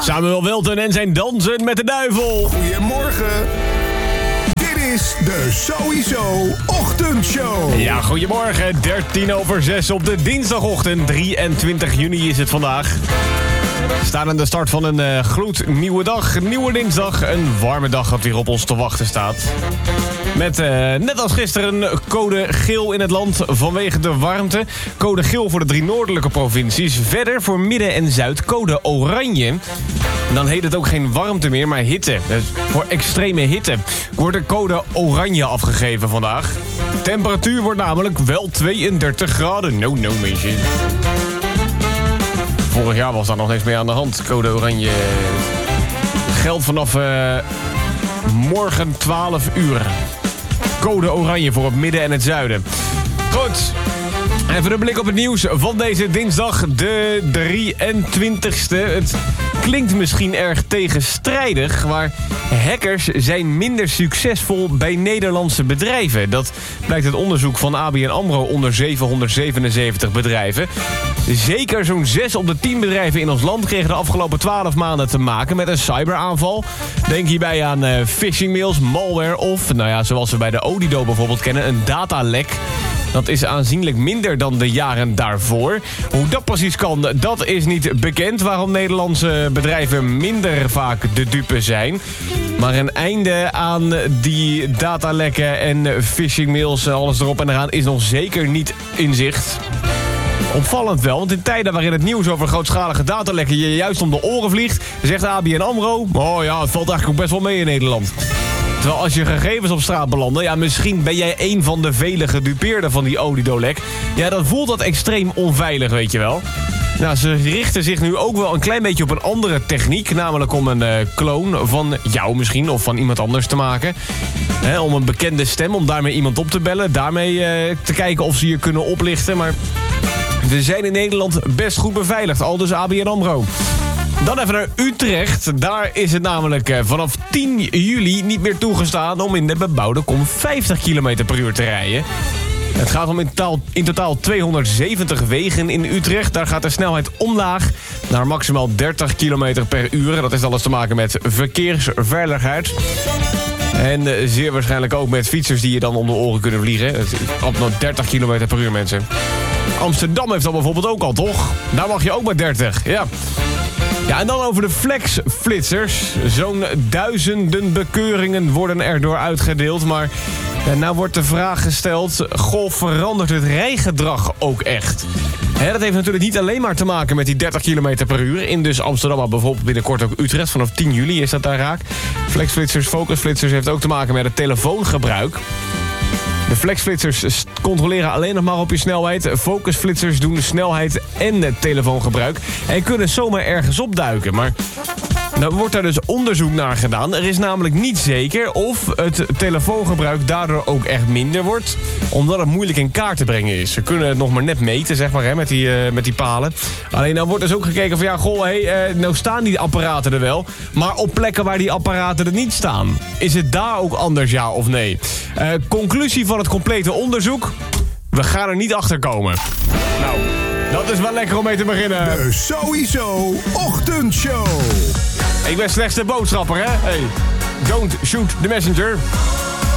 Samuel Welten en zijn Dansen met de Duivel. Goedemorgen. Dit is de Sowieso Ochtendshow. Ja, goedemorgen. 6:13 op de dinsdagochtend. 23 juni is het vandaag. We staan aan de start van een gloednieuwe dag. Nieuwe dinsdag. Een warme dag dat weer op ons te wachten staat. Met, net als gisteren, code geel in het land vanwege de warmte. Code geel voor de 3 noordelijke provincies. Verder voor midden en zuid code oranje. En dan heet het ook geen warmte meer, maar hitte. Dus voor extreme hitte wordt de code oranje afgegeven vandaag. De temperatuur wordt namelijk wel 32 graden. No, mensen. Vorig jaar was daar nog niks mee aan de hand. Code oranje geldt vanaf morgen 12 uur. Code oranje voor het midden en het zuiden. Goed. Even een blik op het nieuws van deze dinsdag, de 23e. Het klinkt misschien erg tegenstrijdig, maar hackers zijn minder succesvol bij Nederlandse bedrijven. Dat blijkt uit onderzoek van ABN AMRO onder 777 bedrijven. Zeker zo'n 6 op de 10 bedrijven in ons land kregen de afgelopen 12 maanden te maken met een cyberaanval. Denk hierbij aan phishingmails, malware of, zoals we bij de Odido bijvoorbeeld kennen, een datalek. Dat is aanzienlijk minder dan de jaren daarvoor. Hoe dat precies kan, dat is niet bekend. Waarom Nederlandse bedrijven minder vaak de dupe zijn. Maar een einde aan die datalekken en phishingmails, alles erop en eraan, is nog zeker niet in zicht. Opvallend wel, want in tijden waarin het nieuws over grootschalige datalekken je juist om de oren vliegt, zegt ABN AMRO, het valt eigenlijk ook best wel mee in Nederland. Terwijl als je gegevens op straat belanden, misschien ben jij een van de vele gedupeerden van die Odido-lek. Ja, dan voelt dat extreem onveilig, weet je wel. Nou, ze richten zich nu ook wel een klein beetje op een andere techniek. Namelijk om een kloon van jou misschien of van iemand anders te maken. Om een bekende stem, om daarmee iemand op te bellen. Daarmee te kijken of ze je kunnen oplichten. Maar we zijn in Nederland best goed beveiligd. Al dus ABN AMRO. Dan even naar Utrecht. Daar is het namelijk vanaf 10 juli niet meer toegestaan om in de bebouwde kom 50 km per uur te rijden. Het gaat om in totaal 270 wegen in Utrecht. Daar gaat de snelheid omlaag naar maximaal 30 km per uur. Dat heeft alles te maken met verkeersveiligheid. En zeer waarschijnlijk ook met fietsers die je dan om de oren kunnen vliegen. Op nog 30 km per uur, mensen. Amsterdam heeft dat bijvoorbeeld ook al, toch? Daar mag je ook maar 30, ja. Ja, en dan over de flexflitsers. Zo'n duizenden bekeuringen worden erdoor uitgedeeld. Maar nou wordt de vraag gesteld, verandert het rijgedrag ook echt? Dat heeft natuurlijk niet alleen maar te maken met die 30 km per uur. In dus Amsterdam, maar bijvoorbeeld binnenkort ook Utrecht. Vanaf 10 juli is dat daar raak. Flexflitsers, focusflitsers heeft ook te maken met het telefoongebruik. De flexflitsers controleren alleen nog maar op je snelheid. Focusflitsers doen de snelheid en het telefoongebruik. En kunnen zomaar ergens opduiken. Maar nou wordt daar dus onderzoek naar gedaan. Er is namelijk niet zeker of het telefoongebruik daardoor ook echt minder wordt. Omdat het moeilijk in kaart te brengen is. Ze kunnen het nog maar net meten, zeg maar, met die palen. Alleen nou wordt dus ook gekeken van nou staan die apparaten er wel. Maar op plekken waar die apparaten er niet staan. Is het daar ook anders, ja of nee? Conclusie van het complete onderzoek. We gaan er niet achter komen. Nou, dat is wel lekker om mee te beginnen. De Sowieso Ochtendshow. Ik ben slechts de boodschapper, hè? Hey, don't shoot the messenger.